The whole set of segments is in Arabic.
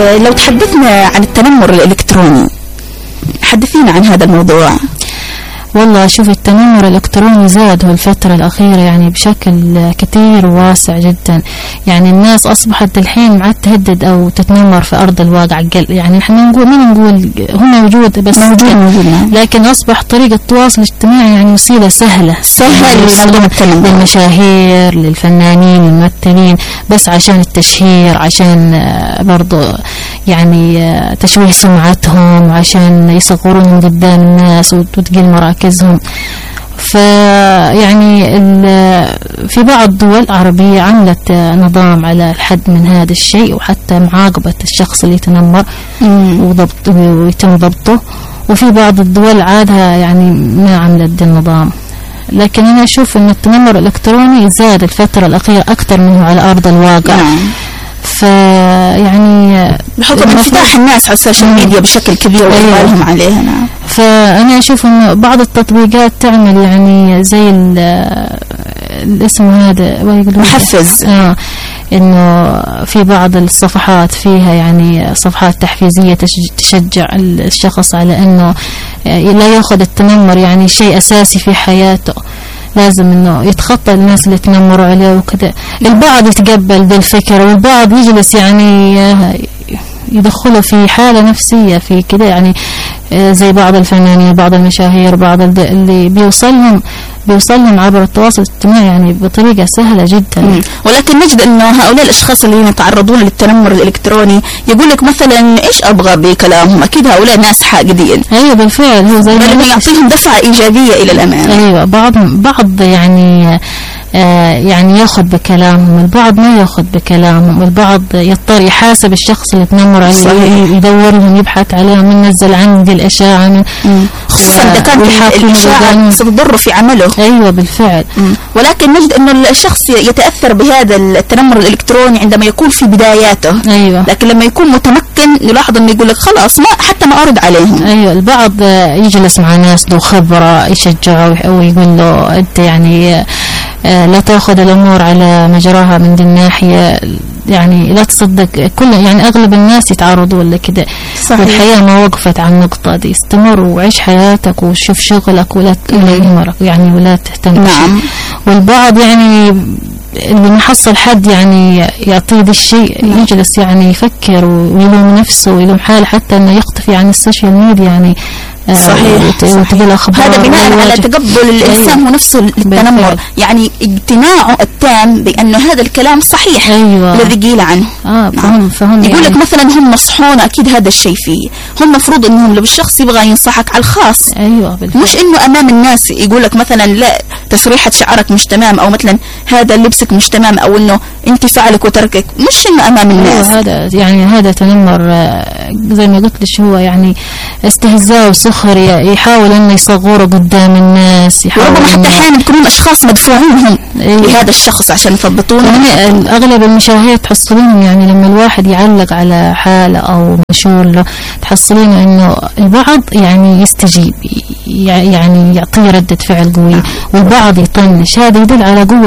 لو تحدثنا عن التنمر الإلكتروني، حدثينا عن هذا الموضوع. والله شوف، التنمر الإلكتروني زاد الفترة الأخيرة يعني بشكل كتير وواسع جدا. يعني الناس أصبحت الحين ما عاد تهدد أو تتنمر في أرض الواقع. يعني إحنا نقول ما نقول هو موجود، بس موجود لكن أصبح طريقة التواصل الاجتماعي يعني وسيلة سهلة للمشاهير، للفنانين، للممثلين، بس عشان التشهير، عشان برضو يعني تشويه سمعتهم، وعشان يصغرونهم قدام الناس وتقل مراكزهم. فيعني في بعض الدول العربية عملت نظام على الحد من هذا الشيء، وحتى معاقبة الشخص اللي يتنمر ويتم ضبطه. وفي بعض الدول عادها يعني ما عملت النظام. لكن أنا أشوف أن التنمر الإلكتروني زاد الفترة الأخيرة أكثر منه على أرض الواقع. فيعني بحكم انفتاح الناس على السوشيال ميديا بشكل كبير وإقبالهم عليها. نعم. فأنا أشوف إنه بعض التطبيقات تعمل يعني زي الاسم هذا محفز. إنه في بعض الصفحات فيها يعني صفحات تحفيزية تشجع الشخص على إنه لا يأخذ التنمر يعني شيء أساسي في حياته، لازم إنه يتخطى الناس اللي تنمروا عليه وكذا. البعض يتقبل بالفكر، والبعض يجلس يعني يدخله في حالة نفسية في كده، يعني زي بعض الفنانين، بعض المشاهير، بعض اللي بيوصلهم عبر التواصل الاجتماعي يعني بطريقة سهلة جدا. ولكن نجد انه هؤلاء الاشخاص اللي يتعرضون للتنمر الالكتروني يقول لك مثلا ايش ابغى بكلامهم، اكيد هؤلاء ناس حاقدين. ايوه بالفعل، هو زي ما يعطيهم دفعة ايجابية الى الامام. ايوه، بعض يعني ياخذ بكلامهم، البعض ما ياخذ بكلامهم، البعض يضطر يحاسب الشخص اللي تنمر عليه، يدور لهم، يبحث عليهم، ينزل عنه الاشاعه، خصوصا اذا كانت الاشاعه ستضر في عمله. ايوه بالفعل. ولكن نجد انه الشخص يتاثر بهذا التنمر الالكتروني عندما يكون في بداياته. ايوه. لكن لما يكون متمكن نلاحظ انه يقول لك خلاص حتى ما ارد عليهم. ايوه، البعض يجلس مع ناس ذو خبره يشجعه ويقول له انت يعني لا تأخذ الأمور على مجراها من دي الناحية، يعني لا تصدق يعني أغلب الناس يتعرضوا ولا كده. الحياة ما وقفت على النقطة دي، استمر وعيش حياتك وشوف شغلك ولا يهمك يعني ولا تهتم. نعم. والبعض يعني اللي ما حصل حد يعني يعطيه ذا الشيء يجلس يعني يفكر ويلوم نفسه ويلوم حاله، حتى انه يختفي عن السوشيال ميديا يعني. صحيح. هذا بناء على تقبل الإنسان هو نفسه للتنمر، يعني اقتناعه التام بأنه هذا الكلام صحيح. أيوة. الذي قيل عنه. فهم يقول لك مثلا هم نصحون، أكيد هذا الشيء فيه، هم مفروض أنهم لو الشخص يبغى ينصحك على الخاص. أيوة بالفعل. مش إنه أمام الناس يقول لك مثلا لا تسريحة شعرك مش تمام، أو مثلا هذا لبسك مش تمام، أو إنه أنت فعلك وتركك، مش إنه أمام الناس. هذا يعني هذا تنمر زي ما قلت لك، هو يعني استهزاء وسخر، يحاول انه يصغره قدام الناس، وربما حتى احيانا يكونون اشخاص مدفوعين لهذا الشخص عشان يثبطونه. يعني اغلب المشاهير تحصلين يعني لما الواحد يعلق على حاله او مشهور له تحصلين انه البعض يعني يستجيب، يعني يعطيه ردة فعل قوية، والبعض يطنش. هذا يدل على قوة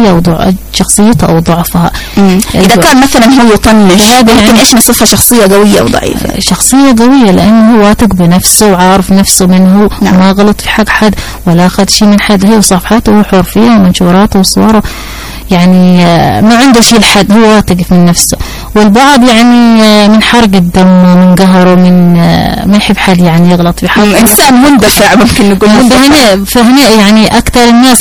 شخصيته او ضعفها. اذا كان مثلا هو يطنش هذا يعني ايش نصفها شخصية قوية وضعيفة؟ شخصية قوية لانه هو واثق بنفسه وعارف نفسه منه. نعم. ما غلط في حق حد ولا أخذ شيء من حد، هي صفحاته وحور فيها ومنشوراته وصوره، يعني ما عنده شيء لحد، هو واثق من نفسه. والبعض يعني من حرق الدم ومن قهره ما يحب حد يعني يغلط في حق. إنسان مندفع ممكن نقول. فهنا يعني أكثر الناس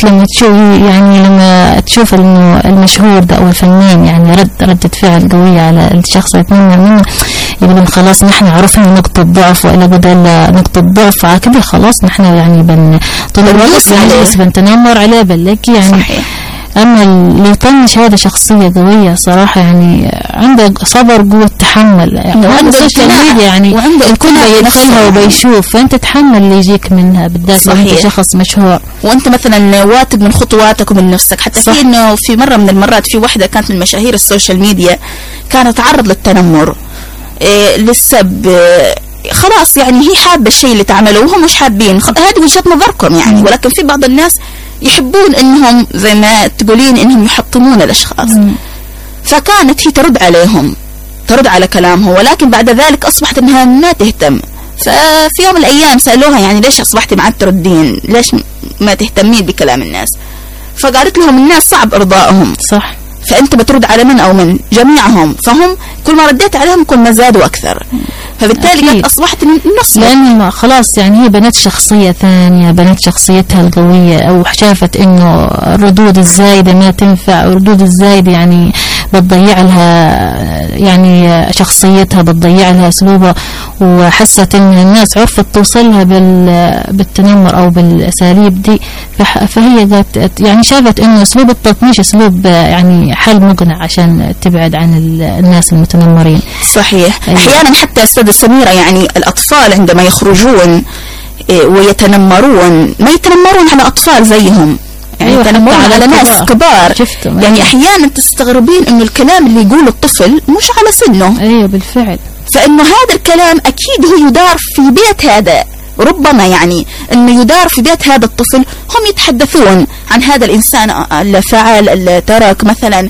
لما تشوف المشهور ده أو الفنان يعني ردة فعل قوية على الشخص اللي يتمنى منه، يقولون خلاص نحن عرفنا نقطة ضعف، وإلا بدل نقطة ضعف كده خلاص نحن يعني طول الوقت يعني بنتنمر عليه بلك يعني. صحيح. أما اللي يطنش هذا شخصية قوية صراحة، يعني عنده صبر، قوة تحمل، يعني وعنده السوشيال ميديا يعني الكل بيدخلها وبيشوف، فأنت تحمل اللي يجيك منها، بالذات لو أنت شخص مشهور وأنت مثلا واثق من خطواتك ومن نفسك. حتى في إنه في مرة من المرات في واحدة كانت من مشاهير السوشيال ميديا كانت تعرض للتنمر للسب، خلاص يعني هي حابة الشيء اللي تعمله وهم مش حابين، هذه وجهة نظركم يعني. ولكن في بعض الناس يحبون انهم زي ما تقولين انهم يحطمون الاشخاص. فكانت هي ترد عليهم ترد على كلامه، ولكن بعد ذلك أصبحت أنها ما تهتم. ففي يوم من الأيام سألوها يعني ليش أصبحتي ما عاد تردين، ليش ما تهتمين بكلام الناس؟ فقالت لهم الناس صعب إرضائهم. صح. فأنت بترد على من أو من؟ جميعهم. فهم كل ما رديت عليهم كل ما زادوا أكثر، فبالتالي قد أصبحت نص، لأن خلاص يعني هي بنت شخصية ثانية، بنت شخصيتها القوية، أو شافت إنه الردود الزايدة ما تنفع، والردود الزايدة يعني بتضيع لها يعني شخصيتها، بتضيع لها أسلوبها، وحست إن الناس عرفت توصلها بالتنمر أو بالأساليب دي. فهي قالت يعني شافت إنه أسلوب التطنيش أسلوب يعني حل مقنع عشان تبعد عن الناس المتنمرين. صحيح. أحيانا حتى أستاذة سميرة يعني الأطفال عندما يخرجون ويتنمرون ما يتنمرون على أطفال زيهم، يعني يتنمرون على ناس كبار. يعني أحيانا تستغربين إنه الكلام اللي يقوله الطفل مش على سنه. أيوة بالفعل. فإنه هذا الكلام أكيد هو يدار في بيت هذا، ربما يعني إنه يدار في بيت هذا الطفل، هم يتحدثون عن هذا الإنسان اللي فعل اللي ترك مثلا.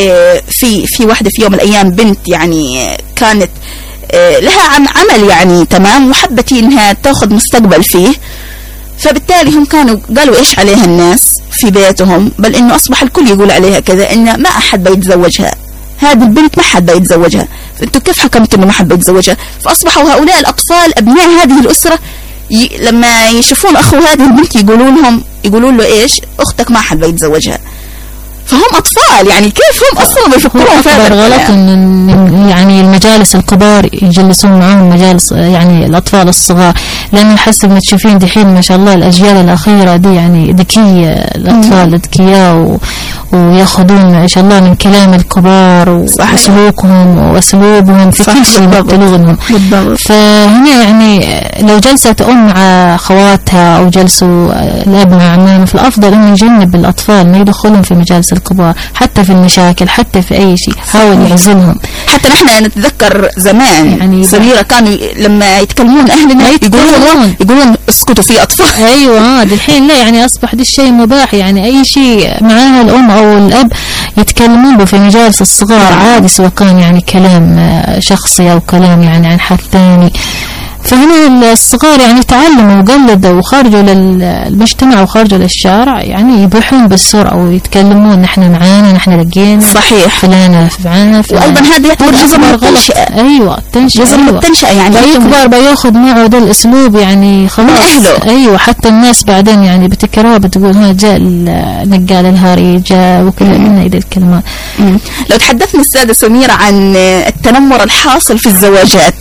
في واحدة في يوم من الأيام بنت يعني كانت لها عن عمل يعني تمام، وحبت إنها تأخذ مستقبل فيه، فبالتالي هم قالوا إيش عليها الناس في بيتهم، بل إنه أصبح الكل يقول عليها كذا، إن ما أحد بيتزوجها، هذه البنت ما حد بيتزوجها، فأنتوا كيف حكمتوا إنه ما حد بيتزوجها؟ فأصبحوا هؤلاء الأطفال أبناء هذه الأسرة لما يشوفون أخو هذه البنت يقولون له إيش؟ أختك ما حد بيتزوجها. فهم أطفال، يعني كيف هم أصلا بيفكرون في هذا غلط إن يعني المجالس الكبار يجلسون معهم مجالس يعني الأطفال الصغار، لأن حسب ما تشوفين دحين ما شاء الله الأجيال الأخيرة دي يعني ذكية، الأطفال ذكية ويأخذون ما شاء الله من كلام الكبار وسلوكهم وأسلوبهم في كل شيء يقتلونهم. فهنا يعني لو جلست أم مع خواتها أو جلسوا الأب مع عمامه، في الأفضل إنه يجنب الأطفال ما يدخلون في مجالس الكبار، حتى في المشاكل، حتى في أي شيء حاول يعزلهم. حتى نحن نتذكر زمان يعني صغيرة كانوا لما يتكلمون أهلنا يقولون اسكتوا في أطفال. أيوة الحين لا، يعني أصبح ده الشيء مباح، يعني أي شيء معاها الأم أو الأب يتكلمون به في مجالس الصغار عادي، سواء كان يعني كلام شخصي أو كلام يعني عن حد ثاني. فهنا الصغار يعني تعلموا وقلدوا وخرجوا للمجتمع وخرجوا للشارع، يعني يبوحون بالسرعة ويتكلمون نحن معانا، نحن لقينا صحيح فلانة معانا. وأيضا هذا يعتبر جزء من التنشئة. أيوة جزء من التنشئة، يعني يكبر بياخذ معه ده الأسلوب يعني خلاص. أيوة حتى الناس بعدين يعني بتكرهها، بتقول ها جاء نقال الهاري جاء وكل منا إذا الكلمات. لو تحدثنا السادة سميرة عن التنمر الحاصل في الزواجات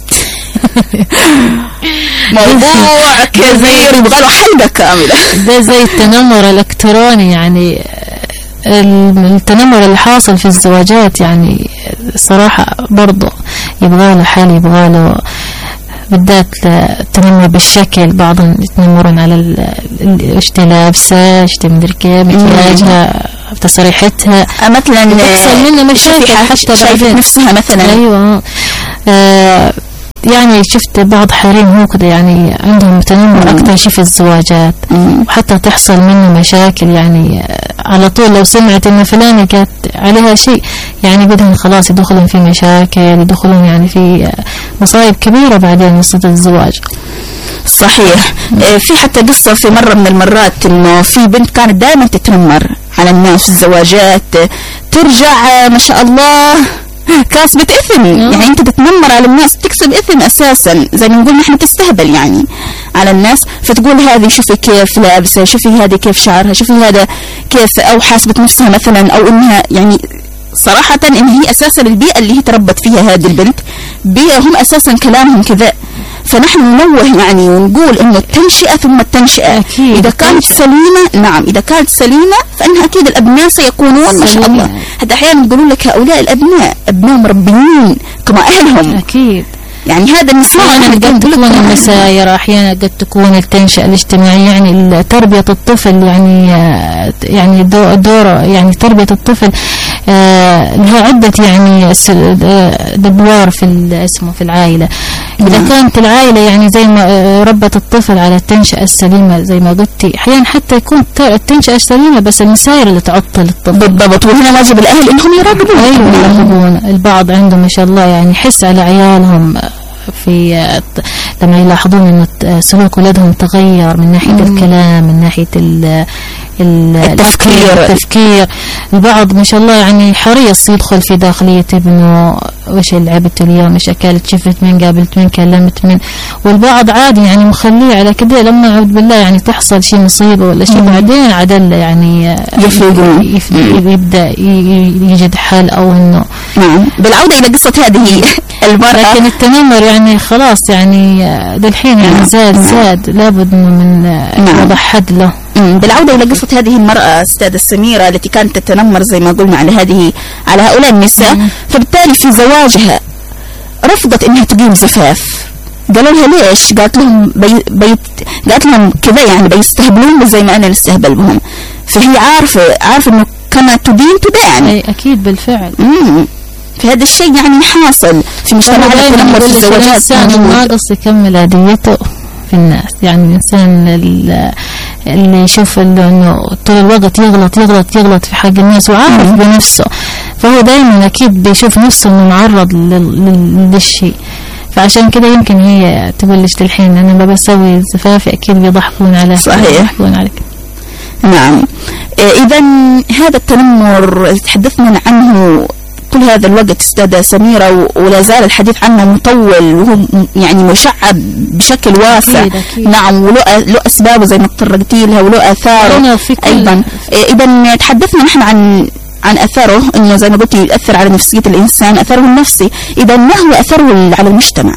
موضوع كبير يبغى له حلقة كاملة. ده زي التنمر الإلكتروني، يعني التنمر اللي حاصل في الزواجات يعني صراحة برضو يبغى له حل، يبغى له بالذات التنمر بالشكل. بعضهم يتنمرون على ايش لابسه، ايش مدري كيف مكياجها، تصريحتها، مثلا تحصل منه مشاكل حتى شايفة نفسها مثلا. ايوه يعني شفت بعض حريم هو كده يعني عندهم تنمر أكتر شيء في الزواجات، وحتى تحصل منه مشاكل. يعني على طول لو سمعت إن فلانة كانت عليها شيء يعني بدهم خلاص يدخلون في مشاكل، يدخلون يعني في مصايب كبيرة بعدين وسط الزواج. صحيح. في حتى قصة في مرة من المرات إنه في بنت كانت دائما تتنمر على الناس في الزواجات، ترجع ما شاء الله كاسبة إثم. يعني أنت تتنمر على الناس تكسب إثم أساسا، زي ما نقول نحن تستهبل يعني على الناس. فتقول هذه شوفي كيف لابسة، شوفي هذه كيف شعرها، شوفي هذا كيف، أو حاسبة نفسها مثلا، أو إنها يعني صراحة إن هي أساسا البيئة اللي هي تربت فيها هذه البنت بيئة هم أساسا كلامهم كذا. فنحن ننوه يعني ونقول إنه التنشئة ثم التنشئة أكيد. إذا كانت سليمة، نعم إذا كانت سليمة فإنها أكيد الأبناء سيكونون ما شاء الله. حتى أحيانا يقولون لك هؤلاء الأبناء أبناء مربيين كما أهلهم. أكيد. يعني هذا أحيانا قد تكون المسايرة، أحيانا قد تكون التنشئة الاجتماعية، يعني تربية الطفل يعني دور يعني تربية الطفل لها عدة يعني أدوار في اسمه في العائلة. إذا كانت العائلة يعني زي ما ربت الطفل على التنشئة السليمة زي ما قلتي، أحيانا حتى يكون التنشئة السليمة بس المسائل اللي تعطل الطفل. بالضبط. وهنا واجب الأهل إنهم يراقبون. أيوة يراقبون. البعض عندهم ما شاء الله يعني حس على عيالهم في لما يلاحظون أن سلوك ولدهم تغير من ناحية الكلام، من ناحية التفكير. البعض ما شاء الله يعني حريص يدخل في داخلية ابنه، وش لعبت اليوم، ايش اكلت، شفت من، قابلت من، كلمت من. والبعض عادي يعني مخليه على كده، لما اعوذ بالله يعني تحصل شيء مصيبة ولا شيء بعدين عدل يعني يبدأ يجد حل او انه. نعم. بالعودة الى قصة هذه المرأة، لكن التنمر يعني خلاص يعني للحين يعني زاد لابد من وضع حد له. بالعودة إلى قصة هذه المرأة أستاذة سميرة التي كانت تتنمر زي ما قلنا على هؤلاء النساء، فبالتالي في زواجها رفضت إنها تقيم زفاف. قالوا لها ليش؟ قالت لهم قالت لهم كذا يعني بيستهبلون زي ما أنا نستهبل بهم. فهي عارفة إنه كما تدين تدان. أي أكيد بالفعل. فهذا الشيء يعني حاصل في مجتمعنا التنمر في الزواجات. الإنسان ناقص يكمل عاديته في الناس، يعني الإنسان اللي يشوف انه طول الوقت يغلط في حق الناس وعارف بنفسه، فهو دائما اكيد بيشوف نفسه انه معرض للشيء. فعشان كده يمكن هي تقول ليش الحين انا ما بسوي زفافي اكيد بيضحكون عليه. صحيح. بيضحكون عليك. نعم. اذا هذا التنمر تحدثنا عنه طول هذا الوقت أستاذة سميرة، ولا زال الحديث عنه مطول وهو يعني مشعب بشكل واسع. أكيد. نعم. وله أسبابه زي ما تطرقتي لها، وله آثاره أيضا. إذا تحدثنا نحن عن أثره، إنه زي ما قلت يؤثر على نفسية الإنسان، أثره النفسي. إذا ما هو أثره على المجتمع؟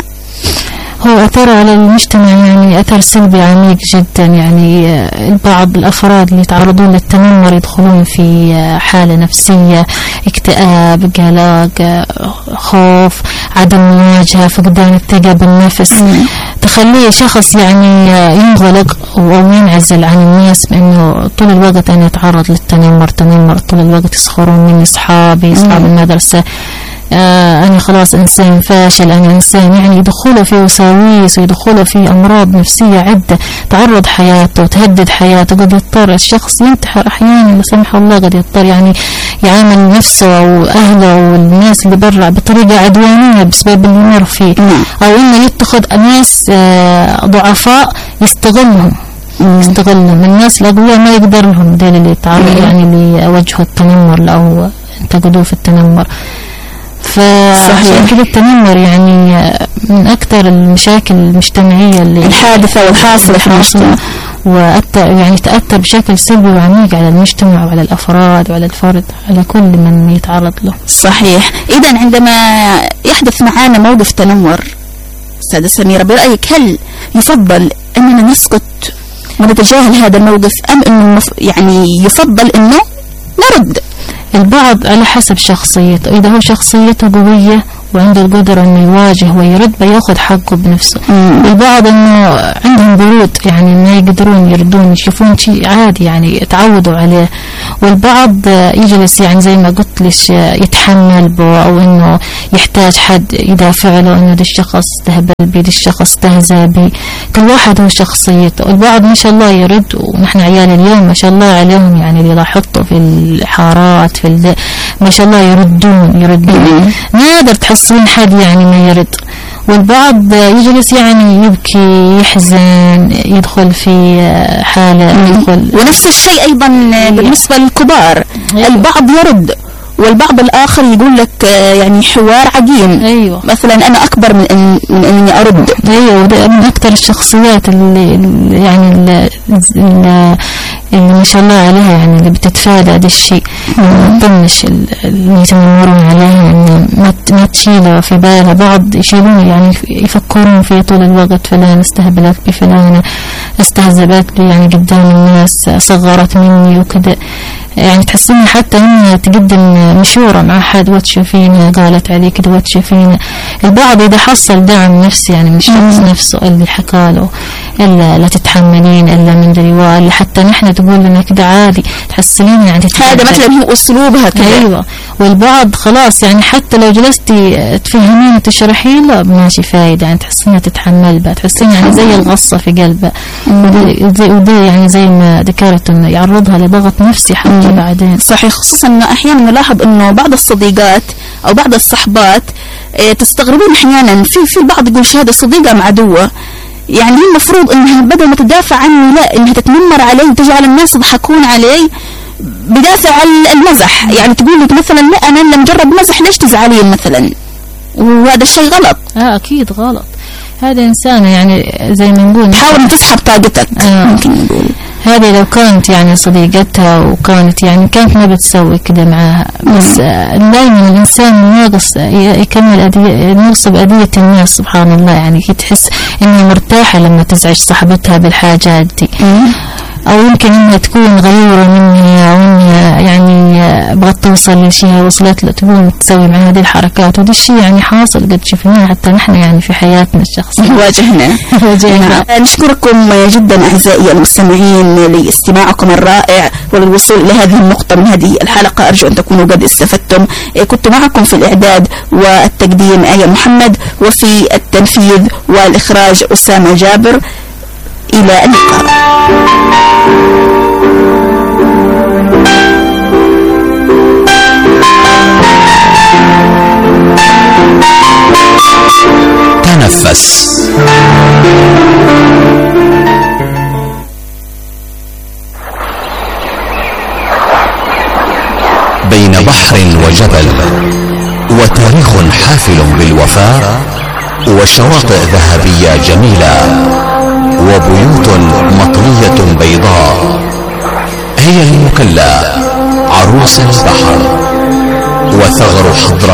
هو أثر على المجتمع يعني أثر سلبي عميق جدا. يعني بعض الأفراد اللي يتعرضون للتنمر يدخلون في حالة نفسية، اكتئاب، قلق، خوف، عدم مواجهة، فقدان الثقة بالنفس، تخليه شخص يعني ينغلق أو ينعزل عن الناس، بأنه طول الوقت أنا أتعرض للتنمر، طول الوقت يسخرون مني أصحابي، أصحاب المدرسة، أنا خلاص إنسان فاشل، أنا إنسان يعني يدخله في وساويس ويدخله في أمراض نفسية عدة تعرض حياته وتهدد حياته. قد يضطر الشخص ينتحر أحيانا لا سمح الله، قد يضطر يعني يعامل نفسه وأهله والناس اللي برا بطريقة عدوانية بسبب اللي يمر فيه، أو إنه يتخذ ناس ضعفاء يستغلهم. الناس الأقوياء ما يقدر لهم دول اللي يتعرض يعني لوجه التنمر أو انتقدوا في التنمر. فعشان كده التنمر يعني من أكثر المشاكل المجتمعية اللي الحادثة والحاصلة في المجتمع، يعني تأثر بشكل سلبي وعميق على المجتمع وعلى الأفراد وعلى الفرد، على كل من يتعرض له. صحيح. إذا عندما يحدث معنا موقف تنمر أستاذة سميرة، برأيك هل يفضل أننا نسكت ونتجاهل هذا الموقف، أم أنه يعني يفضل أنه نرد؟ البعض على حسب شخصيته، إذا هو شخصيته قوية وعنده القدرة إنه يواجه ويرد بياخذ حقه بنفسه. البعض إنه عندهم برود يعني ما يقدرون يردون، يشوفون شيء عادي يعني يتعودوا عليه. والبعض يجلس يعني زي ما قلت ليش يتحمل به، أو إنه يحتاج حد يدافع له إنه ده الشخص استهبل بي، ده الشخص استهزأ بي. كل واحد هو شخصيته. البعض ما شاء الله يرد، ونحن عيال اليوم ما شاء الله عليهم يعني اللي لاحظته في الحارات ما شاء الله يردون نادر تحصلين حد يعني ما يرد. والبعض يجلس يعني يبكي، يحزن، يدخل في حالة ونفس الشيء أيضا بالنسبة للكبار. البعض يرد والبعض الآخر يقول لك يعني حوار عجين. أيوة. مثلا أنا أكبر من أني أرد. أيوة. ده من أكثر الشخصيات اللي يعني اللي ما شاء الله عليها يعني اللي بتتفادى هذا الشيء، تطنش اللي يتنمرون عليها يعني ما تشيله في بالها. بعض يشيلون يعني يفكرون في طول الوقت فلان استهبلت بفلانة، استهزأت بي يعني قدام الناس، صغرت مني وكذا. يعني تحسين حتى إنها تقدم مشورة مع حد، وتشوفينا قالت عليك كده، وتشوفينا البعض إذا حصل دعم نفسي يعني من الشخص نفسه اللي حكى له إلا لا تتحملين إلا من دريوال، حتى نحن تقول لنا كده عادي تحسنين يعني هذا مثلا هو أسلوبها كده. أيوة. والبعض خلاص يعني حتى لو جلستي تفهمين وتشرحين لا ماشي فايدة، يعني تحسينها تتحمل بقى، تحسين يعني زي الغصة في قلبها، ودي يعني زي ما ذكرت إنه يعرضها لضغط نفسي حتى بعدين. صحيح، خصوصا إنه أحيانا نلاحظ إنه بعض الصديقات أو بعض الصحبات تستغربون أحيانا في البعض يقول هذا صديقة مع عدوة، يعني هي المفروض إنها بدل ما تدافع عني لا إنها تتنمر علي وتجعل الناس يضحكون علي بدافع المزح، يعني تقول لك مثلا لا أنا لما مجرد مزح ليش تزعلين مثلا، وهذا الشيء غلط. أكيد غلط. هذا إنسانة يعني زي ما نقول تحاول تسحب طاقتك. ممكن نقول هذه لو كانت يعني صديقتها وكانت يعني كانت ما بتسوي كده معاها، بس دائما الإنسان ناقص يكمل نقص بأذية الناس. سبحان الله، يعني تحس إنها مرتاحة لما تزعج صاحبتها بالحاجات دي، أو يمكن إنها تكون غيورة منها أو إنها يعني بغت توصل لشيء وصلت له تقوم تسوي مع هذه الحركات، وده الشيء يعني حاصل قد شفناه حتى نحن يعني في حياتنا الشخصية واجهنا. نشكركم جدا أعزائي المستمعين لاستماعكم الرائع وللوصول إلى هذه النقطة من هذه الحلقة. أرجو أن تكونوا قد استفدتم. كنت معكم في الإعداد والتقديم آية محمد، وفي التنفيذ والإخراج أسامة جابر. إلى اللقاء. تنفس. بين بحر وجبل وتاريخ حافل بالوفاء وشواطئ ذهبية جميلة وبيوت مطلية بيضاء، هي المكلا عروس البحر وثغر حضرموت.